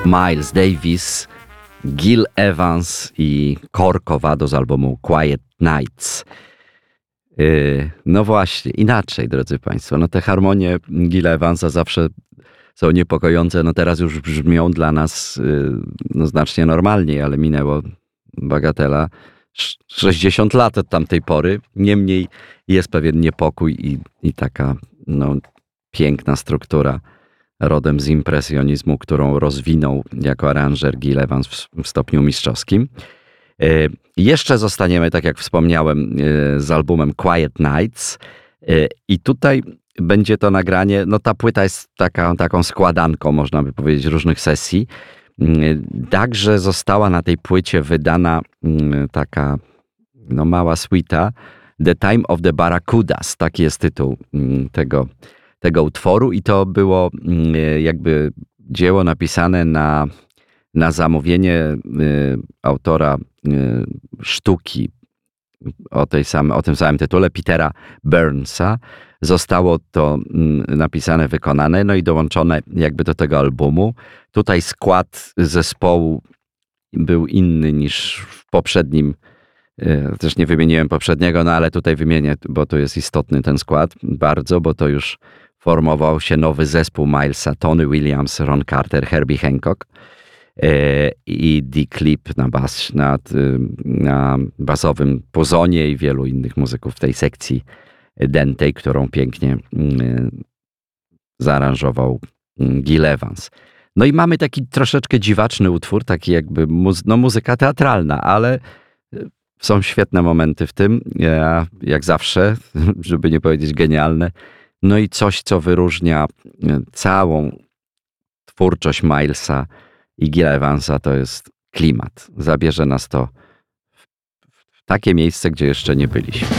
Miles Davis, Gil Evans i Corcovado z albumu Quiet Nights. No właśnie, inaczej, drodzy Państwo. No te harmonie Gila Evansa zawsze są niepokojące. No teraz już brzmią dla nas no znacznie normalniej, ale minęło, bagatela, 60 lat od tamtej pory. Niemniej jest pewien niepokój i taka no, piękna struktura rodem z impresjonizmu, którą rozwinął jako aranżer Gil Evans w stopniu mistrzowskim. Jeszcze zostaniemy, tak jak wspomniałem, z albumem Quiet Nights i tutaj będzie to nagranie, no ta płyta jest taką składanką, można by powiedzieć, różnych sesji. Także została na tej płycie wydana taka no, mała suita The Time of the Barracudas, taki jest tytuł tego utworu i to było jakby dzieło napisane na zamówienie autora sztuki o tym samym tytule, Petera Burnsa. Zostało to napisane, wykonane, no i dołączone jakby do tego albumu. Tutaj skład zespołu był inny niż w poprzednim. Też nie wymieniłem poprzedniego, no ale tutaj wymienię, bo to jest istotny ten skład bardzo, bo to już formował się nowy zespół Milesa, Tony Williams, Ron Carter, Herbie Hancock i Dick Clip na basowym puzonie i wielu innych muzyków w tej sekcji dętej, którą pięknie zaaranżował Gil Evans. No i mamy taki troszeczkę dziwaczny utwór, taki jakby muzyka teatralna, ale są świetne momenty w tym, jak zawsze, żeby nie powiedzieć genialne. No i coś, co wyróżnia całą twórczość Milesa i Gila Evansa, to jest klimat. Zabierze nas to w takie miejsce, gdzie jeszcze nie byliśmy.